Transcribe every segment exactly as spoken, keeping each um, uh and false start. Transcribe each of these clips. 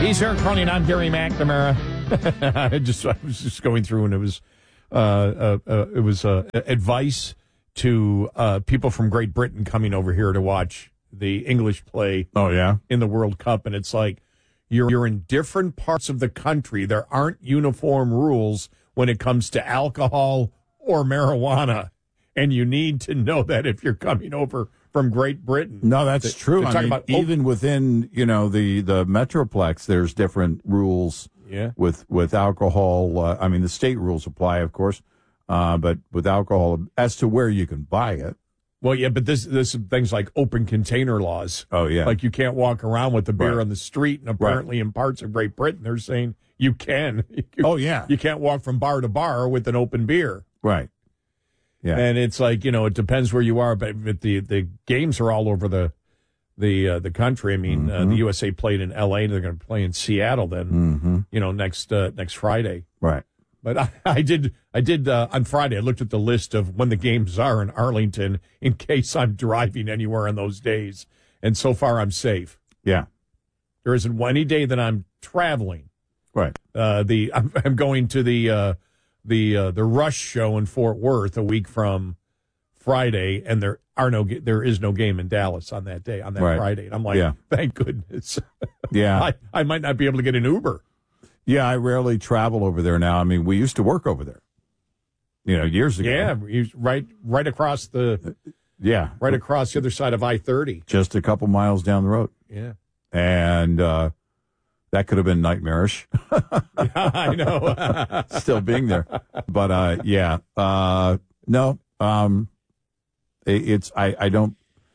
He's Eric Carney, and I'm Gary McNamara. I just I was just going through, and it was uh, uh, uh, it was uh, advice to uh, people from Great Britain coming over here to watch the English play. Oh yeah, in the World Cup, and it's like you're you're in different parts of the country. There aren't uniform rules when it comes to alcohol or marijuana, and you need to know that if you're coming over from Great Britain. No, that's to, true. to I talk mean, about, even within, you know, the, the Metroplex, there's different rules yeah. with, with alcohol. Uh, I mean, the state rules apply, of course, uh, but with alcohol, as to where you can buy it. Well, yeah, but this this things like open container laws. Oh, yeah. Like you can't walk around with the beer Right. on the street, and apparently Right. in parts of Great Britain, they're saying you can. You, oh, yeah. You can't walk from bar to bar with an open beer. Right. Yeah. And it's like, you know, it depends where you are, but, but the, the games are all over the the uh, the country. I mean, mm-hmm. uh, the U S A played in L A, they're going to play in Seattle then, mm-hmm. you know, next uh, next Friday. Right. But I, I did, I did uh, on Friday, I looked at the list of when the games are in Arlington in case I'm driving anywhere on those days. And so far, I'm safe. Yeah. There isn't any day that I'm traveling. Right. Uh, the I'm, I'm going to the uh, the uh, the Rush show in Fort Worth a week from Friday, and there are no there is no game in Dallas on that day on that right. Friday. And I'm like, yeah. thank goodness. Yeah. I, I might not be able to get an Uber. Yeah, I rarely travel over there now. I mean, we used to work over there, you know, years ago. Yeah, he's right right across the yeah right across the other side of I thirty. Just a couple miles down the road. Yeah, and uh, that could have been nightmarish. Yeah, I know. Still being there, but uh, yeah, uh, no, um, it, it's I, I don't.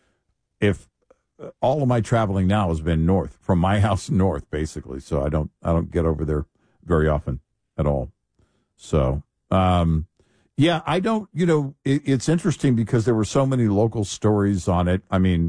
If all of my traveling now has been north, from my house north, basically, so I don't I don't get over there very often at all. So um, yeah, I don't. You know, it, it's interesting because there were so many local stories on it. I mean,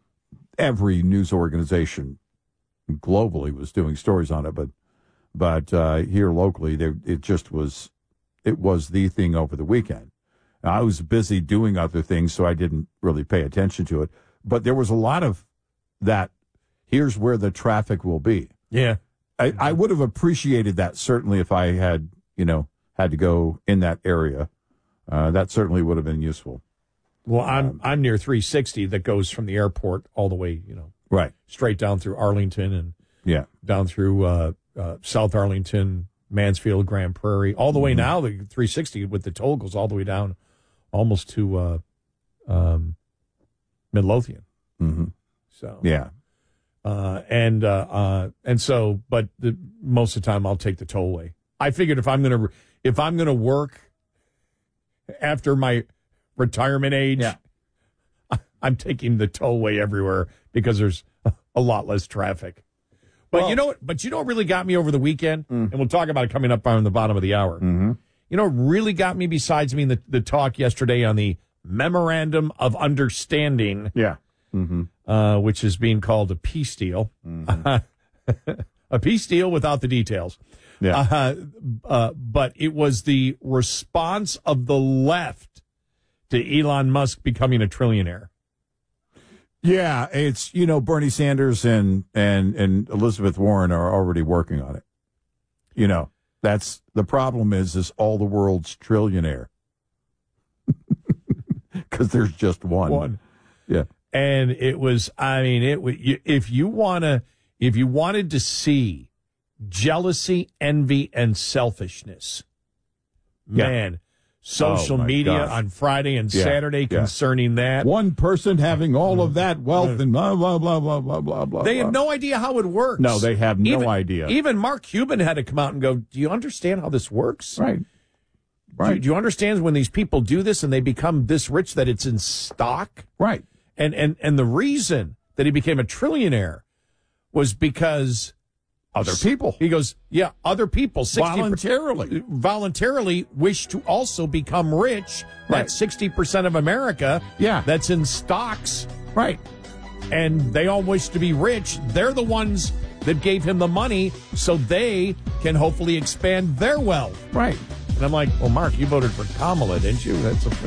every news organization globally was doing stories on it, but but uh, here locally, there it just was it was the thing over the weekend. I was busy doing other things, so I didn't really pay attention to it. But there was a lot of that. Here's where the traffic will be. Yeah, I, I would have appreciated that certainly if I had you know had to go in that area. Uh, that certainly would have been useful. Well, I'm um, I'm near three sixty that goes from the airport all the way, you know, right, straight down through Arlington and yeah, down through uh, uh, South Arlington, Mansfield, Grand Prairie, all the way mm-hmm. now. The three sixty with the toll goes all the way down, almost to uh, um, Midlothian. Mm-hmm. So yeah, uh, and uh, uh, and so, but the, most of the time I'll take the tollway. I figured if I'm gonna if I'm gonna work after my retirement age, yeah. I'm taking the tollway everywhere because there's a lot less traffic. But well, you know what? But you know what really got me over the weekend, mm. and we'll talk about it coming up on the bottom of the hour. Mm-hmm. You know what really got me besides me the, the talk yesterday on the Memorandum of Understanding, yeah, mm-hmm. uh, which is being called a peace deal, mm-hmm. a peace deal without the details. Yeah, uh, uh, but it was the response of the left to Elon Musk becoming a trillionaire. Yeah, it's, you know, Bernie Sanders and, and, and Elizabeth Warren are already working on it. You know, that's the problem is, is all the world's trillionaire. Because there's just one. One. Yeah. And it was, I mean, it was, if you want to, if you wanted to see jealousy, envy, and selfishness, yeah. man, social oh media gosh. on Friday and yeah. Saturday yeah. concerning that. One person having all of that wealth and blah, blah, blah, blah, blah, blah, blah. They have no idea how it works. No, they have no even, idea. Even Mark Cuban had to come out and go, do you understand how this works? Right. Right. Do, do you understand when these people do this and they become this rich that it's in stock? Right. And and and the reason that he became a trillionaire was because other people. He goes, yeah, other people sixty voluntarily voluntarily wish to also become rich. Right. That's sixty percent of America. Yeah. That's in stocks. Right. And they all wish to be rich. They're the ones that gave him the money so they can hopefully expand their wealth. Right. And I'm like, well, Mark, you voted for Kamala, didn't you? That's a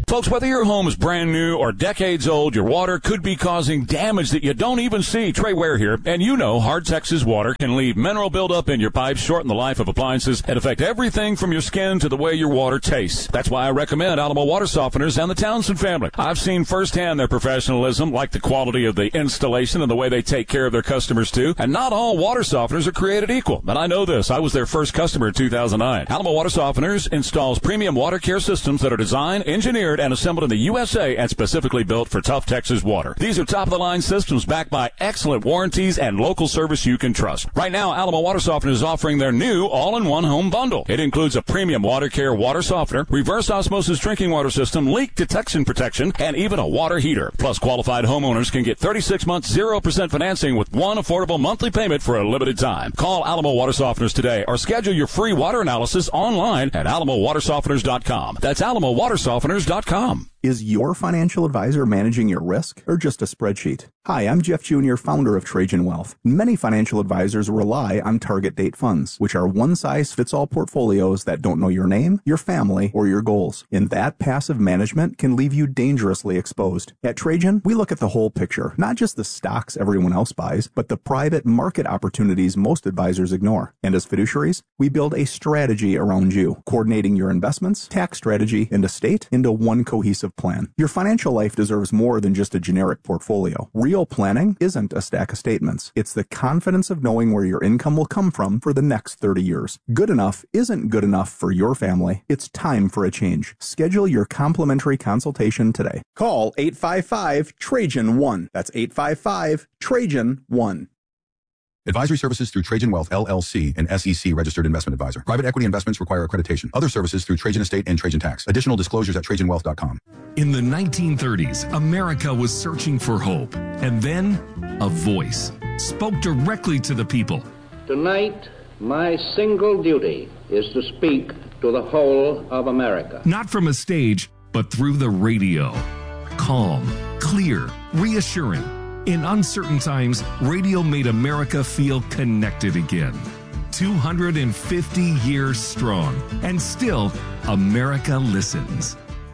Folks, whether your home is brand new or decades old, your water could be causing damage that you don't even see. Trey Ware here, and you know Hard Texas water can leave mineral buildup in your pipes, shorten the life of appliances, and affect everything from your skin to the way your water tastes. That's why I recommend Alamo Water Softeners and the Townsend family. I've seen firsthand their professionalism, like the quality of the installation and the way they take care of their customers too. And not all water softeners are created equal. And I know this. I was their first customer in two thousand nine. Alamo Water Softeners installs premium water care systems that are designed, engineered, and assembled in the U S A and specifically built for tough Texas water. These are top-of-the-line systems backed by excellent warranties and local service you can trust. Right now, Alamo Water Softener is offering their new all-in-one home bundle. It includes a premium water care water softener, reverse osmosis drinking water system, leak detection protection, and even a water heater. Plus, qualified homeowners can get thirty-six months, zero percent financing with one affordable monthly payment for a limited time. Call Alamo Water Softeners today or schedule your free water analysis online at alamo water softeners dot com. That's alamo water softeners dot com. Is your financial advisor managing your risk or just a spreadsheet? Hi, I'm Jeff Junior, founder of Trajan Wealth. Many financial advisors rely on target date funds, which are one-size-fits-all portfolios that don't know your name, your family, or your goals. And that passive management can leave you dangerously exposed. At Trajan, we look at the whole picture, not just the stocks everyone else buys, but the private market opportunities most advisors ignore. And as fiduciaries, we build a strategy around you, coordinating your investments, tax strategy, and estate into one cohesive plan. Your financial life deserves more than just a generic portfolio. Real planning isn't a stack of statements. It's the confidence of knowing where your income will come from for the next thirty years. Good enough isn't good enough for your family. It's time for a change. Schedule your complimentary consultation today. Call eight five five Trajan one. That's eight five five Trajan one. Advisory services through Trajan Wealth, L L C, an S E C registered investment advisor. Private equity investments require accreditation. Other services through Trajan Estate and Trajan Tax. Additional disclosures at trajan wealth dot com. In the nineteen thirties, America was searching for hope. And then, a voice spoke directly to the people. Tonight, my single duty is to speak to the whole of America. Not from a stage, but through the radio. Calm, clear, reassuring. In uncertain times, radio made America feel connected again. two hundred fifty years strong, and still, America listens.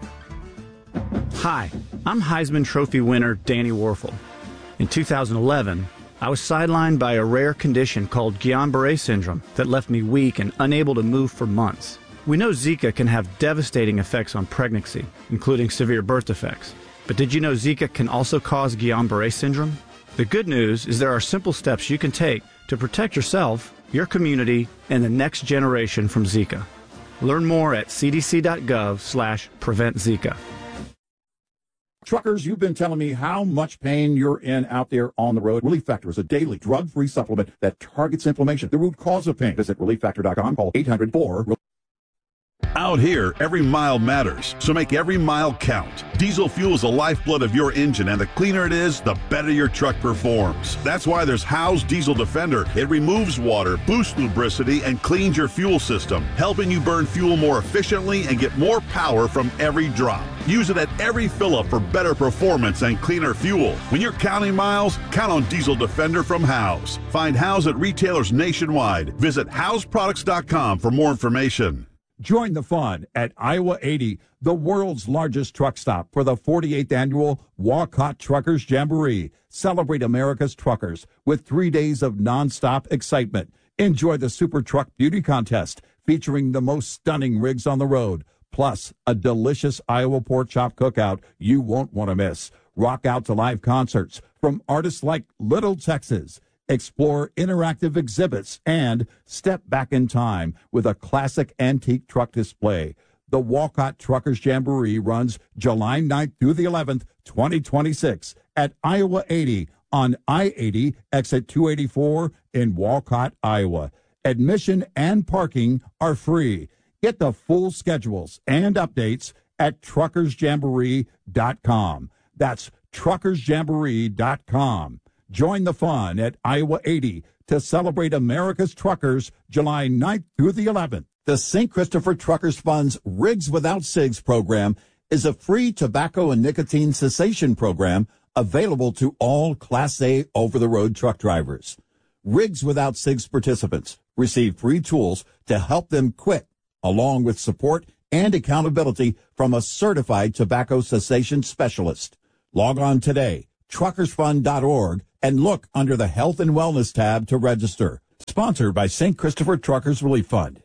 Hi, I'm Heisman Trophy winner Danny Warfel. In two thousand eleven, I was sidelined by a rare condition called Guillain-Barré syndrome that left me weak and unable to move for months. We know Zika can have devastating effects on pregnancy, including severe birth defects. But did you know Zika can also cause Guillain-Barré syndrome? The good news is there are simple steps you can take to protect yourself, your community, and the next generation from Zika. Learn more at c d c dot gov slash prevent Zika. Truckers, you've been telling me how much pain you're in out there on the road. Relief Factor is a daily drug-free supplement that targets inflammation, the root cause of pain. Visit relief factor dot com. Call eight hundred four. Out here, every mile matters, so make every mile count. Diesel fuel is the lifeblood of your engine, and the cleaner it is, the better your truck performs. That's why there's Howe's Diesel Defender. It removes water, boosts lubricity, and cleans your fuel system, helping you burn fuel more efficiently and get more power from every drop. Use it at every fill-up for better performance and cleaner fuel. When you're counting miles, count on Diesel Defender from Howe's. Find Howe's at retailers nationwide. Visit Howe's Products dot com for more information. Join the fun at Iowa eighty, the world's largest truck stop, for the forty-eighth annual Walcott Truckers Jamboree. Celebrate America's truckers with three days of nonstop excitement. Enjoy the Super Truck Beauty Contest featuring the most stunning rigs on the road, plus a delicious Iowa pork chop cookout you won't want to miss. Rock out to live concerts from artists like Little Texas. Explore interactive exhibits, and step back in time with a classic antique truck display. The Walcott Truckers Jamboree runs July ninth through the eleventh, twenty twenty-six at Iowa eighty on I eighty, exit two eighty-four in Walcott, Iowa. Admission and parking are free. Get the full schedules and updates at truckers jamboree dot com. That's truckers jamboree dot com. Join the fun at Iowa eighty to celebrate America's truckers July ninth through the eleventh. The Saint Christopher Truckers Fund's Rigs Without Cigs program is a free tobacco and nicotine cessation program available to all Class A over-the-road truck drivers. Rigs Without Cigs participants receive free tools to help them quit, along with support and accountability from a certified tobacco cessation specialist. Log on today, truckers fund dot org, and look under the Health and Wellness tab to register. Sponsored by Saint Christopher Truckers Relief Fund.